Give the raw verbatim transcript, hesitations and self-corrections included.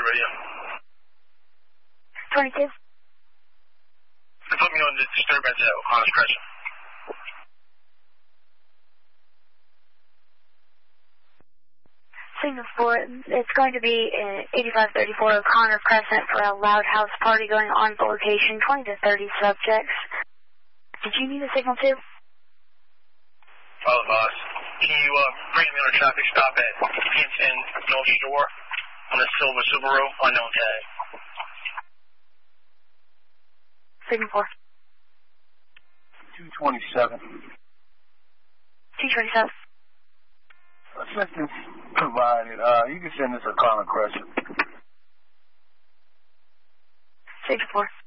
radio. twenty-two. They put me on the disturbance at O'Connor's Crescent. Signal four, it's going to be eighty-five thirty-four O'Connor Crescent for a loud house party going on at the location, twenty to thirty subjects. Did you need a signal too? Follow boss. Can you uh, bring me on a traffic stop at P ten North Shore on a silver Subaru, unknown tag? Signal four. two twenty-seven. two twenty-seven. Assistance provided. Uh, you can send this to O'Connor Crescent. Signal four.